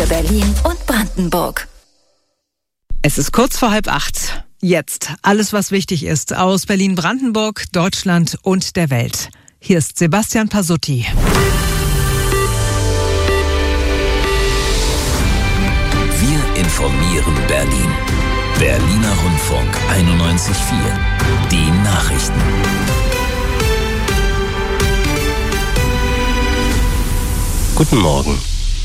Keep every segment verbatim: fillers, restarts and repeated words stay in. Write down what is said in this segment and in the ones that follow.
für Berlin und Brandenburg. Es ist kurz vor halb acht. Jetzt alles, was wichtig ist aus Berlin-Brandenburg, Deutschland und der Welt. Hier ist Sebastian Pasutti. Wir informieren Berlin. Berliner Rundfunk einundneunzig Komma vier. Die Nachrichten. Guten Morgen.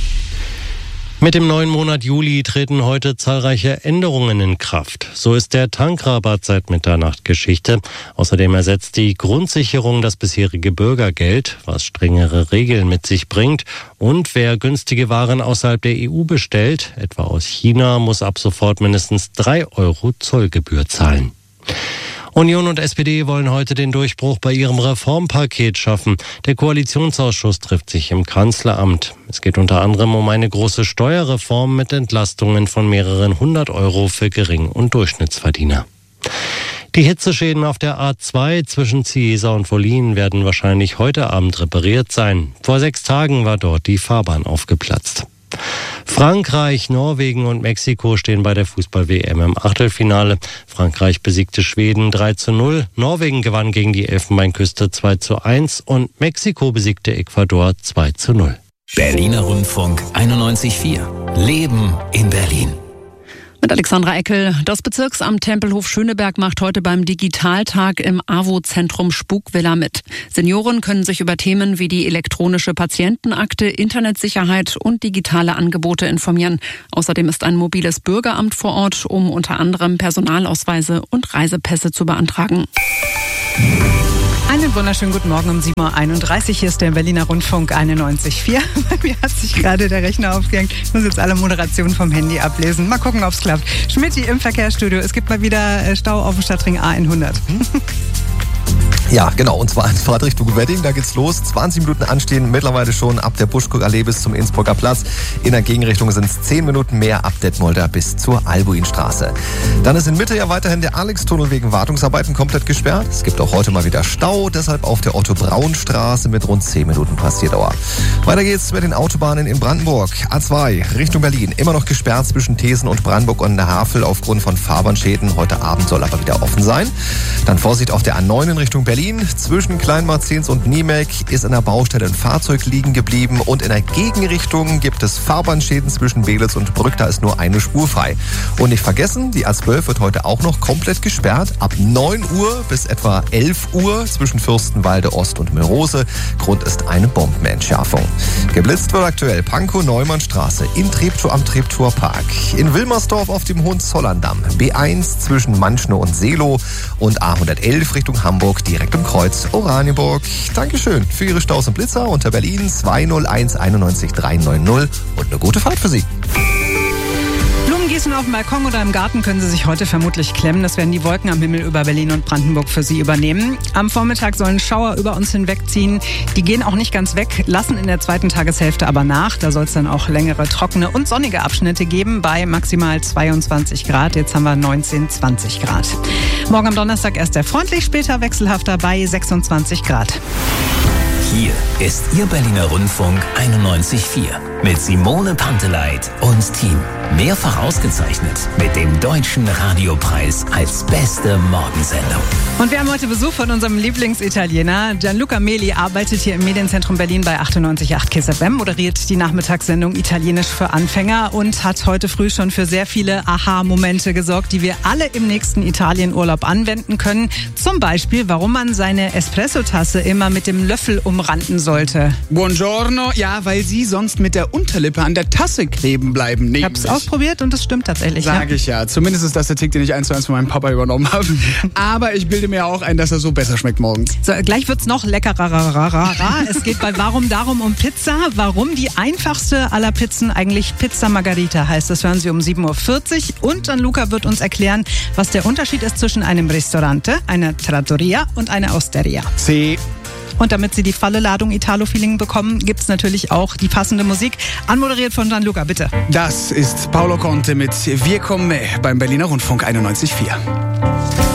Mit dem neuen Monat Juli treten heute zahlreiche Änderungen in Kraft. So ist der Tankrabatt seit Mitternacht Geschichte. Außerdem ersetzt die Grundsicherung das bisherige Bürgergeld, was strengere Regeln mit sich bringt. Und wer günstige Waren außerhalb der E U bestellt, etwa aus China, muss ab sofort mindestens drei Euro Zollgebühr zahlen. Union und S P D wollen heute den Durchbruch bei ihrem Reformpaket schaffen. Der Koalitionsausschuss trifft sich im Kanzleramt. Es geht unter anderem um eine große Steuerreform mit Entlastungen von mehreren hundert Euro für Gering- und Durchschnittsverdiener. Die Hitzeschäden auf der A zwei zwischen Cieza und Wollin werden wahrscheinlich heute Abend repariert sein. Vor sechs Tagen war dort die Fahrbahn aufgeplatzt. Frankreich, Norwegen und Mexiko stehen bei der Fußball-W M im Achtelfinale. Frankreich besiegte Schweden drei zu null, Norwegen gewann gegen die Elfenbeinküste zwei zu eins und Mexiko besiegte Ecuador zwei zu null. Berliner Rundfunk einundneunzig Komma vier. Leben in Berlin. Mit Alexandra Eckel. Das Bezirksamt Tempelhof Schöneberg macht heute beim Digitaltag im A W O-Zentrum Spukvilla mit. Senioren können sich über Themen wie die elektronische Patientenakte, Internetsicherheit und digitale Angebote informieren. Außerdem ist ein mobiles Bürgeramt vor Ort, um unter anderem Personalausweise und Reisepässe zu beantragen. Einen wunderschönen guten Morgen um sieben Uhr einunddreißig. Hier ist der Berliner Rundfunk einundneunzig Komma vier. Bei mir hat sich gerade der Rechner aufgehängt. Ich muss jetzt alle Moderationen vom Handy ablesen. Mal gucken, ob es klappt. Schmidti im Verkehrsstudio. Es gibt mal wieder Stau auf dem Stadtring A hundert. Ja, genau, und zwar in Fahrtrichtung Wedding, da geht's los. zwanzig Minuten anstehen, mittlerweile schon ab der Buschkuckallee bis zum Innsbrucker Platz. In der Gegenrichtung sind es zehn Minuten mehr ab Detmolder bis zur Albuinstraße. Dann ist in Mitte ja weiterhin der Alex-Tunnel wegen Wartungsarbeiten komplett gesperrt. Es gibt auch heute mal wieder Stau, deshalb auf der Otto-Braun-Straße mit rund zehn Minuten Passierdauer. Weiter geht's mit den Autobahnen in Brandenburg. A zwei Richtung Berlin, immer noch gesperrt zwischen Thesen und Brandenburg und der Havel aufgrund von Fahrbahnschäden. Heute Abend soll aber wieder offen sein. Dann Vorsicht auf der A neun in Richtung Berlin. Zwischen Kleinmarzens und Niemek ist an der Baustelle ein Fahrzeug liegen geblieben und in der Gegenrichtung gibt es Fahrbahnschäden zwischen Belitz und Brück. Da ist nur eine Spur frei. Und nicht vergessen, die A zwölf wird heute auch noch komplett gesperrt. Ab neun Uhr bis etwa elf Uhr zwischen Fürstenwalde Ost und Mörose. Grund ist eine Bombenentschärfung. Geblitzt wird aktuell Pankow-Neumannstraße in Treptow am Treptower Park. In Wilmersdorf auf dem Hohenzollerndamm. B eins zwischen Manschnow und Seelow und A hundertelf Richtung Hamburg direkt im Kreuz Oranienburg. Dankeschön für Ihre Staus und Blitzer unter Berlin zwei null eins einundneunzig drei neun null und eine gute Fahrt für Sie. Blumen auf dem Balkon oder im Garten können Sie sich heute vermutlich klemmen. Das werden die Wolken am Himmel über Berlin und Brandenburg für Sie übernehmen. Am Vormittag sollen Schauer über uns hinwegziehen. Die gehen auch nicht ganz weg, lassen in der zweiten Tageshälfte aber nach. Da soll es dann auch längere, trockene und sonnige Abschnitte geben bei maximal zweiundzwanzig Grad. Jetzt haben wir neunzehn, zwanzig Grad. Morgen am Donnerstag erst sehr freundlich, später wechselhafter bei sechsundzwanzig Grad. Hier ist Ihr Berliner Rundfunk einundneunzig Komma vier mit Simone Panteleit und Team. Mehrfach ausgezeichnet mit dem Deutschen Radiopreis als beste Morgensendung. Und wir haben heute Besuch von unserem Lieblingsitaliener. Gianluca Meli arbeitet hier im Medienzentrum Berlin bei achtundneunzig Komma acht Kiss F M, moderiert die Nachmittagssendung Italienisch für Anfänger und hat heute früh schon für sehr viele Aha-Momente gesorgt, die wir alle im nächsten Italienurlaub anwenden können. Zum Beispiel, warum man seine Espressotasse immer mit dem Löffel umranden sollte. Buongiorno. Ja, weil Sie sonst mit der Unterlippe an der Tasse kleben bleiben. Ich hab's ausprobiert und es stimmt tatsächlich. Sag ja. ich ja. Zumindest ist das der Tick, den ich eins zu eins von meinem Papa übernommen habe. Aber ich bilde mir auch ein, dass er so besser schmeckt morgens. So, gleich wird's noch leckerer. Es geht bei Warum darum um Pizza. Warum die einfachste aller Pizzen eigentlich Pizza Margherita heißt. Das hören Sie um sieben Uhr vierzig. Und Gianluca wird uns erklären, was der Unterschied ist zwischen einem Ristorante, einer Trattoria und einer Osteria. C. Und damit Sie die volle Ladung Italo-Feeling bekommen, gibt's natürlich auch die passende Musik. Anmoderiert von Gianluca, bitte. Das ist Paolo Conte mit Wir kommen beim Berliner Rundfunk einundneunzig Komma vier.